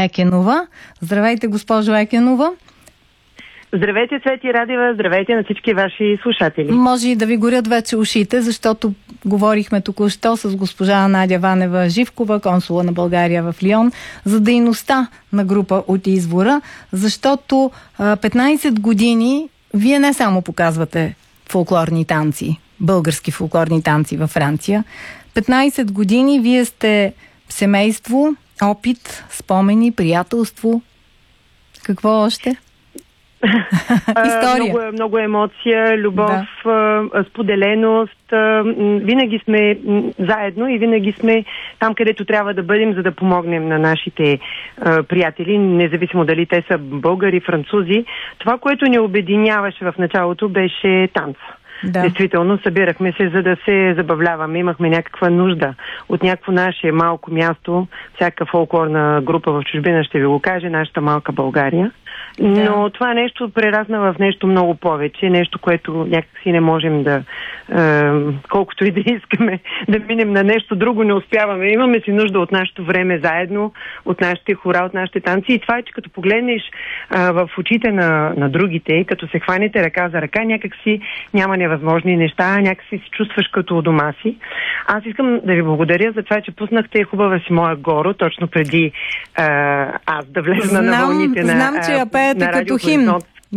Екенова. Здравейте, госпожо Екенова. Здравейте, Цвети Радева, здравейте на всички ваши слушатели. Може и да ви горят вече ушите, защото говорихме току-що с госпожа Надя Ванева-Живкова, консула на България в Лион, за дейността на група от Извора, защото 15 години вие не само показвате фолклорни танци, български фолклорни танци във Франция. 15 години вие сте семейство, опит, спомени, приятелство. Какво още? История. Много емоция, любов, споделеност. Винаги сме заедно и винаги сме там, където трябва да бъдем, за да помогнем на нашите приятели, независимо дали те са българи, французи. Това, което ни обединяваше в началото, беше танц. Да. Действително, събирахме се, за да се забавляваме. Имахме някаква нужда от някакво наше малко място. Всяка фолклорна група в чужбина ще ви го каже, нашата малка България. Но това нещо прерасна в нещо много повече, нещо, което някакси не можем да, колкото и да искаме да минем на нещо друго, не успяваме. Имаме си нужда от нашето време заедно, от нашите хора, от нашите танци. И това е, че като погледнеш в очите на другите, като се хванете ръка за ръка, някакси няма невъзможни неща, някакси се чувстваш като у дома си. Аз искам да ви благодаря за това, че пуснахте Хубава си моя горо, точно преди аз да влезна на вълните на като химн.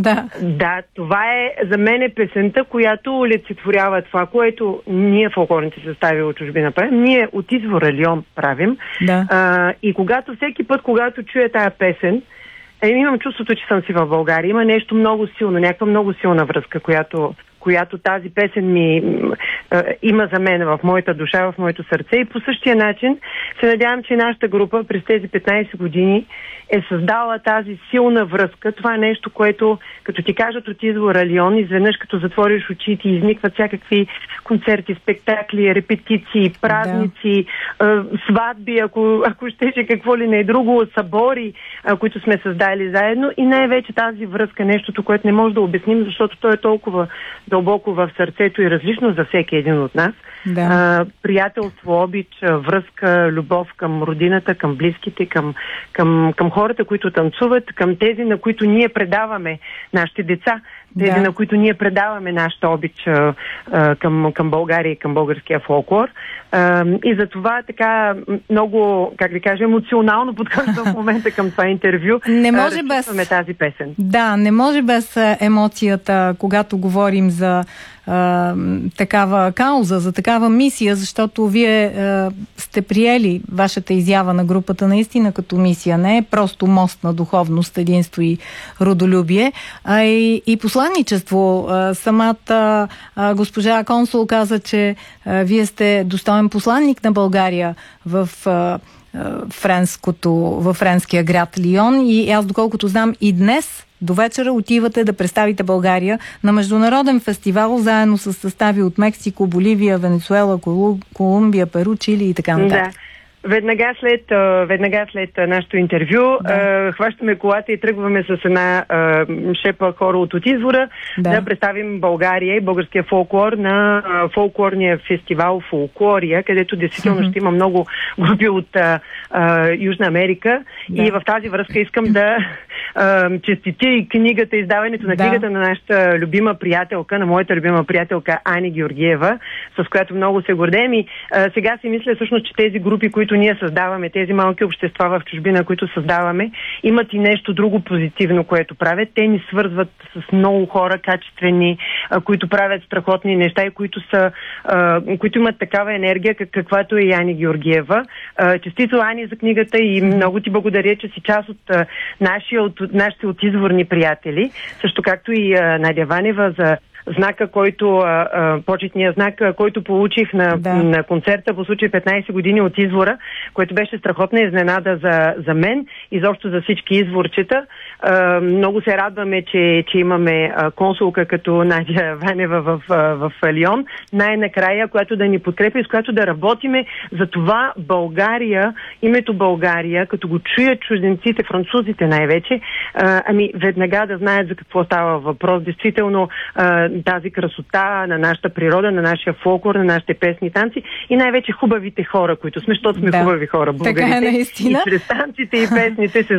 Да, това е за мен е песента, която олицетворява това, което ние фолклорните състави от чужбина правим. Ние от Извора Лион правим. Да. И всеки път, когато чуя тая песен, имам чувството, че съм си в България. Има нещо много силно, някаква много силна връзка, която тази песен ми има за мен в моята душа, в моето сърце. И по същия начин се надявам, че нашата група през тези 15 години е създала тази силна връзка. Това е нещо, което, като ти кажат от Извора Лион, изведнъж като затвориш очите, изникват всякакви концерти, спектакли, репетиции, празници, сватби, ако щеше какво ли не друго, събори, които сме създали заедно. И най-вече тази връзка, нещото, което не може да обясним, защото то е толкова дълбоко в сърцето и различно за всеки един от нас. Да. Приятелство, обич, връзка, любов към родината, към близките, към хората, които танцуват, към тези, на които ние предаваме нашите деца, тези, на които ние предаваме нашата обич към България и към българския фолклор. И за това така много, как ви кажа, емоционално подхождам в момента към това интервю. Не може без тази песен. Да, не може без емоцията, когато говорим за такава кауза, за такава мисия, защото вие сте приели вашата изява на групата наистина като мисия. Не е просто мост на духовност, единство и родолюбие, а и посланничество. Самата госпожа консул каза, че вие сте достоен посланник на България във френския град Лион и аз, доколкото знам, и днес до вечера отивате да представите България на международен фестивал заедно с състави от Мексико, Боливия, Венецуела, Колумбия, Перу, Чили и така нататък. Веднага след нашето интервю хващаме колата и тръгваме с една шепа хора от Извора да представим България и българския фолклор на фолклорния фестивал Фолклория, където действително ще има много групи от Южна Америка. И в тази връзка искам да честитя и книгата, издаването на книгата на нашата любима приятелка, на моята любима приятелка Ани Георгиева, с която много се гордеем. И сега си мисля всъщност, че тези групи, които ние създаваме, тези малки общества в чужбина, които създаваме, имат и нещо друго позитивно, което правят. Те ни свързват с много хора, качествени, които правят страхотни неща и които имат такава енергия, каквато е и Ани Георгиева. Честито, Ани, за книгата и много ти благодаря, че си част от нашите отизворни приятели, също както и Надя Ванева за знака, който, почетния знак, който получих на концерта по случай 15 години от Извора, което беше страхотна изненада за мен и заобщо за всички изворчета. Много се радваме, че имаме консулка като Надя Ванева в Лион, най-накрая, която да ни подкрепи и с която да работиме за това България, името България, като го чуят чужденците, французите най-вече, веднага да знаят за какво става въпрос. Действително, тази красота на нашата природа, на нашия фолклор, на нашите песни и танци и най-вече хубавите хора, които сме, защото сме хубави хора, българите. Така е, наистина. И чрез танците и песните се